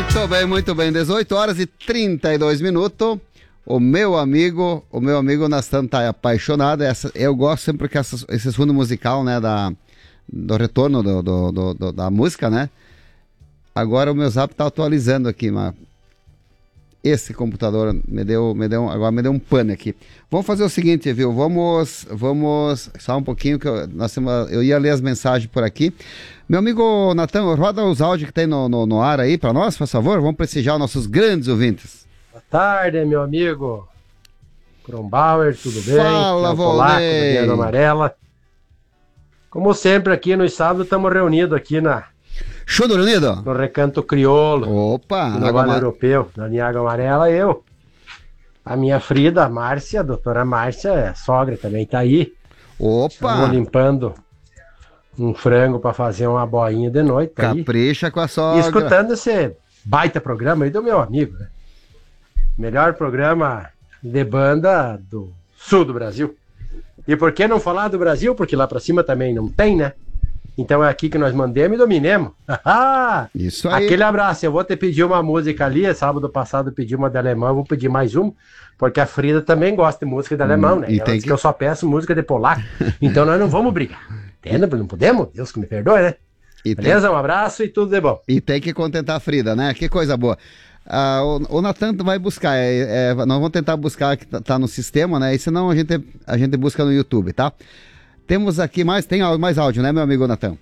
Muito bem. 18 horas e 32 minutos. O meu amigo Natan tá apaixonado. Eu gosto sempre que esse fundo musical, né, do retorno da música, né? Agora o meu zap tá atualizando aqui, mas esse computador agora me deu um pane aqui. Vamos fazer o seguinte, viu? Vamos só um pouquinho que eu ia ler as mensagens por aqui. Meu amigo Natan, roda os áudios que tem no ar aí para nós, por favor. Vamos prestigiar nossos grandes ouvintes. Boa tarde, meu amigo Kronbauer, tudo bem? Fala, Polaco, Bandeira Amarela. Como sempre, aqui no sábado estamos reunidos aqui Show do Reunido? No Recanto Crioulo. Opa! No Vale Europeu, na linha Água Amarela, eu. A minha Frida, a Márcia, a doutora Márcia, a sogra também tá aí. Opa! Estamos limpando um frango para fazer uma boinha de noite. Tá Capricha aí. Com a sogra. E escutando esse baita programa aí do meu amigo, né? Melhor programa de banda do sul do Brasil. E por que não falar do Brasil? Porque lá pra cima também não tem, né? Então é aqui que nós mandemos e dominemos. Isso aí. Aquele abraço. Eu vou te pedir uma música ali. Sábado passado eu pedi uma de alemão. Vou pedir mais uma. Porque a Frida também gosta de música de alemão, né? E ela diz que eu só peço música de polaco. Então nós não vamos brigar. Entenda? Não podemos? Deus que me perdoe, né? Beleza? Um abraço e tudo de bom. E tem que contentar a Frida, né? Que coisa boa. O Natan vai buscar, nós vamos tentar buscar que tá no sistema, né? E senão a gente busca no YouTube, tá? Temos aqui tem mais áudio, né, meu amigo Natan?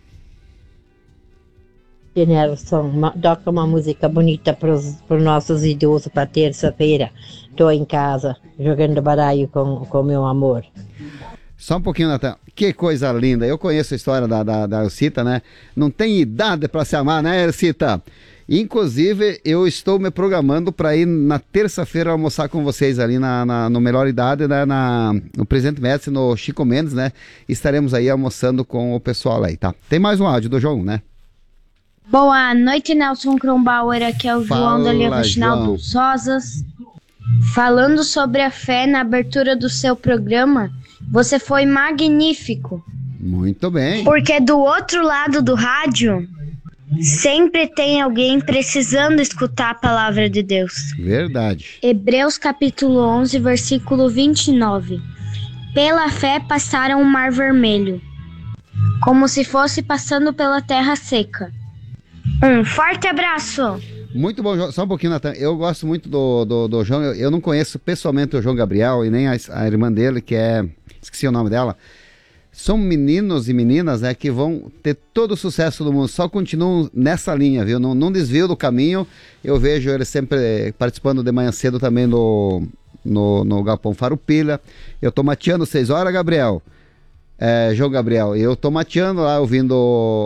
Nelson, toca uma música bonita para os nossos idosos para terça-feira. Estou em casa jogando baralho com meu amor. Só um pouquinho, Natan. Que coisa linda. Eu conheço a história da Elcita, né? Não tem idade para se amar, né, Elcita? Inclusive, eu estou me programando para ir na terça-feira almoçar com vocês ali no Melhor Idade, né, no Presidente Médici, no Chico Mendes, né? Estaremos aí almoçando com o pessoal aí, tá? Tem mais um áudio do João, né? Boa noite, Nelson Kronbauer. Aqui é o João da Linha Faxinal dos Rosas. Falando sobre a fé na abertura do seu programa, você foi magnífico. Muito bem. Porque do outro lado do rádio sempre tem alguém precisando escutar a palavra de Deus. Verdade. Hebreus capítulo 11, versículo 29. Pela fé passaram o mar vermelho, como se fosse passando pela terra seca. Um forte abraço. Muito bom, João. Só um pouquinho, Natan. Eu gosto muito do João. Eu não conheço pessoalmente o João Gabriel e nem a irmã dele, que esqueci o nome dela. São meninos e meninas, né, que vão ter todo o sucesso do mundo, só continuam nessa linha, viu? Não desvio do caminho. Eu vejo eles sempre participando de manhã cedo também no Galpão Farroupilha. Eu tô mateando 6 horas, Gabriel. João Gabriel, eu tô mateando lá, ouvindo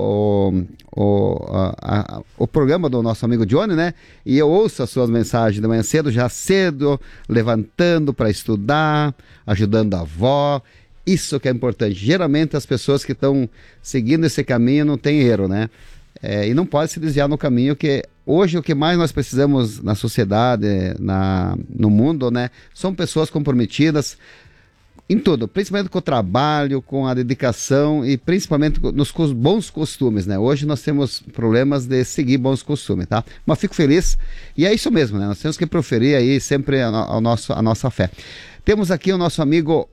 o programa do nosso amigo Johnny, né? E eu ouço as suas mensagens de manhã cedo, levantando para estudar, ajudando a avó. Isso que é importante. Geralmente as pessoas que estão seguindo esse caminho não tem erro, né? E não pode se desviar no caminho, que hoje o que mais nós precisamos na sociedade, no mundo, né? São pessoas comprometidas em tudo, principalmente com o trabalho, com a dedicação e principalmente nos bons costumes, né? Hoje nós temos problemas de seguir bons costumes, tá? Mas fico feliz e é isso mesmo, né? Nós temos que proferir aí sempre a nossa fé. Temos aqui o nosso amigo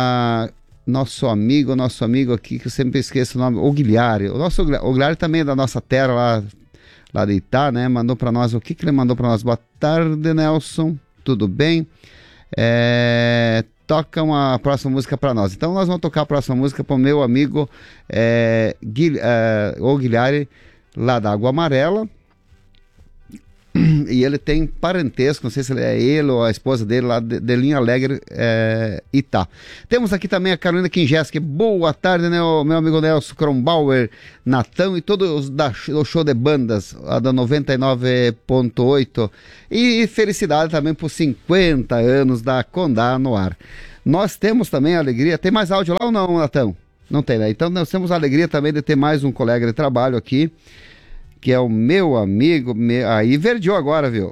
aqui, que eu sempre esqueço o nome, o Guilherme. O Guilherme também é da nossa terra lá de Itá, né? Mandou para nós, o que ele mandou para nós? Boa tarde, Nelson, tudo bem? Toca uma próxima música para nós. Então nós vamos tocar a próxima música para o meu amigo o Guilherme, lá da Água Amarela. E ele tem parentesco, não sei se ele ou a esposa dele lá de Linha Alegre, Itá. Temos aqui também a Carolina Kingeski. Boa tarde, né, o meu amigo Nelson Kronbauer, Natan e todos do show de bandas, a da 99.8. E felicidade também por 50 anos da Condá no ar. Nós temos também a alegria. Tem mais áudio lá ou não, Natan? Não tem, né? Então nós temos a alegria também de ter mais um colega de trabalho aqui, que é o meu amigo, aí verdiou agora, viu?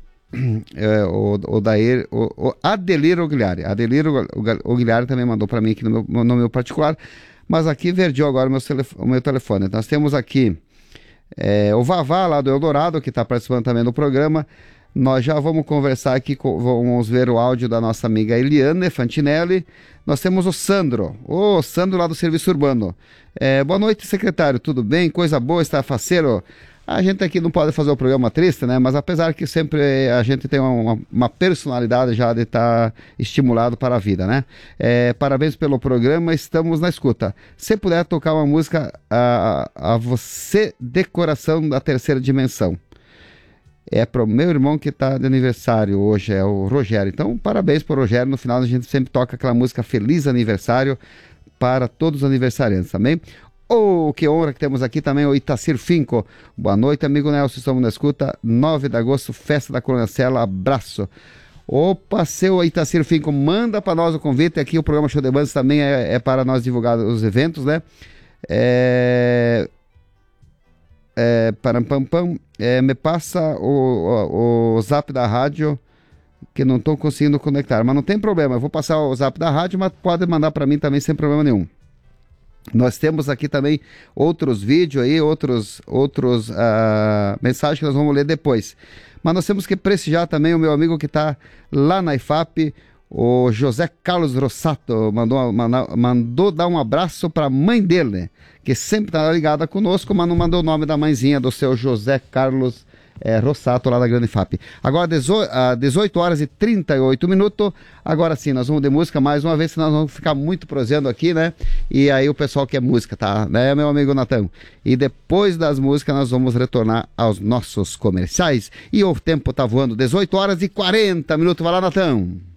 O Adelir Ogliari. Adelir Ogliari também mandou para mim aqui no meu particular, mas aqui verdiou agora o meu telefone. Nós temos aqui o Vavá lá do Eldorado, que está participando também do programa. Nós já vamos conversar aqui, vamos ver o áudio da nossa amiga Eliane Fantinelli. Nós temos o Sandro lá do Serviço Urbano. Boa noite, secretário, tudo bem? Coisa boa, está faceiro? A gente aqui não pode fazer o programa triste, né? Mas apesar que sempre a gente tem uma personalidade já de estar estimulado para a vida, né? Parabéns pelo programa, estamos na escuta. Se puder tocar uma música a você, Decoração da Terceira Dimensão. É pro meu irmão que está de aniversário hoje, é o Rogério. Então, parabéns pro Rogério. No final a gente sempre toca aquela música Feliz Aniversário para todos os aniversariantes, também. Que honra que temos aqui também o Itacir Finco. Boa noite, amigo Nelson, estamos na escuta. 9 de agosto, festa da Colônia Sela, abraço. Opa, seu Itacir Finco, manda para nós o convite. Aqui o programa Show de Bandas também é para nós divulgar os eventos, né? Me passa o zap da rádio, que não estou conseguindo conectar, mas não tem problema, eu vou passar o zap da rádio, mas pode mandar para mim também sem problema nenhum. Nós temos aqui também outros vídeos aí, outros mensagens que nós vamos ler depois. Mas nós temos que prestigiar também o meu amigo que está lá na IFAP, o José Carlos Rossato, mandou dar um abraço para a mãe dele, que sempre está ligada conosco, mas não mandou o nome da mãezinha do seu José Carlos Rossato, lá da Grande FAP. Agora, 18 horas e 38 minutos. Agora sim, nós vamos de música mais uma vez, senão nós vamos ficar muito prosendo aqui, né? E aí o pessoal quer música, tá? Né, meu amigo Natão? E depois das músicas, nós vamos retornar aos nossos comerciais. E o tempo tá voando, 18 horas e 40 minutos. Vai lá, Natão!